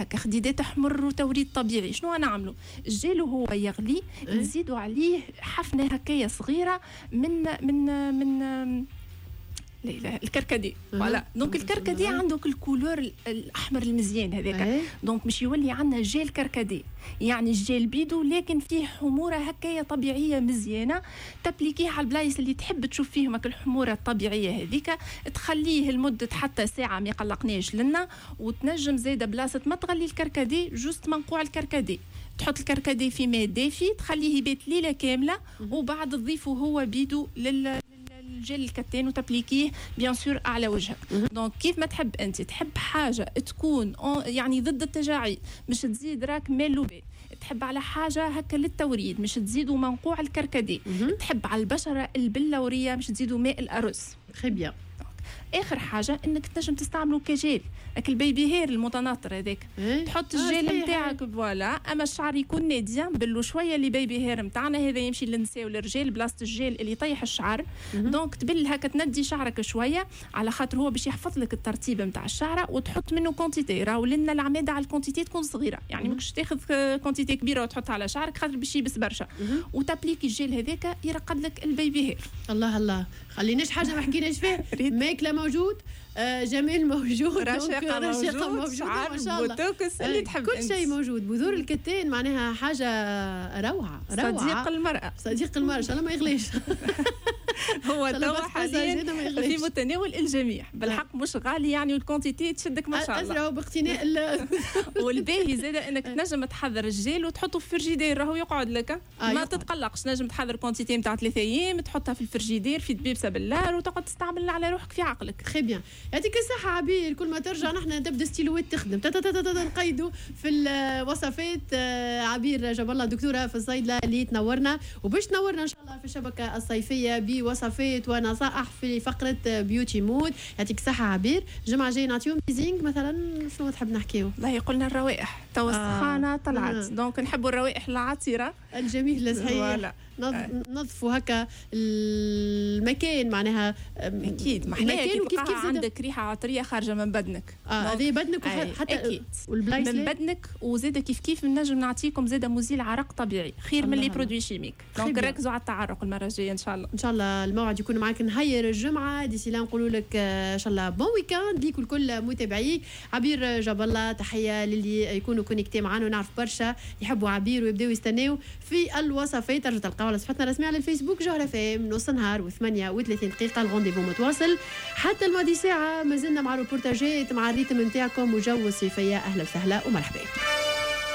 هكا خديدات احمر وتوريد طبيعي. شنو نعملوا؟ الجيل وهو يغلي نزيدوا عليه حفنه هكايا صغيره من الكركدي. فوالا دونك الكركدي عندك الكولور الاحمر المزيان هذاك، دونك مش يولي عندنا جيل كركدي، يعني الجيل بيدو لكن فيه حموره هكايا طبيعيه مزيانه، تبليكيه على البلايص اللي تحب تشوف فيهم الحموره الطبيعيه هذيك، تخليه لمده حتى ساعه ما يقلقناش لنا، وتنجم زاده بلاصه ما تغلي الكركدي جوست منقوع الكركدي، تحط الكركدي في ماء دافي تخليه يبات ليله كامله، وبعد تضيفه هو بيدو الجل الكتان وتبليكيه بيان سور على وجهك. دونك كيف ما تحب انت، تحب حاجه تكون يعني ضد التجاعيد مش تزيد راك مال لوبي، تحب على حاجه هكا للتوريد مش تزيدوا منقوع الكركدي، تحب على البشره البلوريه مش تزيدوا ماء الارز. خي بيان. اخر حاجه انك تنجم تستعملوا كجيل البيبي هير المتناطر هذاك، تحط الجيل نتاعك فوالا، اما الشعر يكون ناديان بلو شويه اللي بيبي هير نتاعنا هذا يمشي للنساء والرجال بلاصه الجيل اللي يطيح الشعر. دونك تبل هكا تندي شعرك شويه على خاطر هو باش يحفظ لك الترتيب نتاع الشعره، وتحط منه كونتيتي، راهو لنا العماده على الكونتيتي تكون صغيره، يعني ماكش تاخذ كونتيتي كبيره وتحطها على شعرك خاطر باش يبس برشا، وتابليكي الجيل هذاك يرقد لك البيبي هير. الله الله، خليناش حاجه ما حكيناش فيه. ماكله موجود، جميل موجود، رشاقه موجود، شعر بوتوكس اللي تحب، كل شيء موجود. بذور الكتان معناها حاجه روعه. صديق المراه ان شاء الله ما يغليش. هو توا حاليا في متناول الجميع بالحق، مش غالي يعني، والكونتيتي تشدك ما شاء الله. أسرع باقتناء والباهي زاد انك تنجم تحضر الجيل وتحطه في الفريجيدير، راهو يقعد لك ما تتقلقش، نجم تحضر كونتيتي نتاع 3 ايام تحطها في الفريجيدير في دبيبسه بالنار وتقعد تستعمل على روحك في عقلك. خي بيان، يعطيك الصحه عبير. كل ما ترجع نحن تبدا ستيلوات تخدم نقيدوا في الوصفات. عبير جاب الله دكتوره في الصيدله اللي تنورنا، وباش تنورنا ان شاء الله في الشبكه الصيفيه بوصفات ونصائح في فقره بيوتي مود. يعطيك الصحه عبير. الجمعه الجايه نعطيهم تيزينج مثلا، شنو تحب نحكيو؟ والله قلنا الروائح توا السخانه طلعت، دونك نحبوا الروائح العطره الجميله صحيح. نظفوا هكا المكان معناها اكيد، ما احنا كيف عندك ريحه عطريه خارجه من بدنك، هذه بدنك حتى اكيد والبلايص من بدنك، وزاده كيف نجم نعطيكم زاده مزيل عرق طبيعي خير من لي برودوي شيميك. دونك ركزوا على التعرق المره الجايه ان شاء الله. ان شاء الله الموعد يكون معاك نهير الجمعه ديسي لا نقولوا لك ان شاء الله بون ويكاند ليك الكل متابعيك. عبير جاب الله تحيه للي يكونوا كونيكتي معانا، ونعرف برشا يحبوا عبير ويبداو يستناو في الوصفات. ترجعوا تلقاو على صفحتنا الرسميه على الفيسبوك جوهرة فام نص نهار و38 دقيقه. الغونديفو متواصل حتى الماضي ساعه، مازلنا مع روبورتاجات مع الريتم نتاعكم وجو الصيفيه. اهلا وسهلا ومرحبا.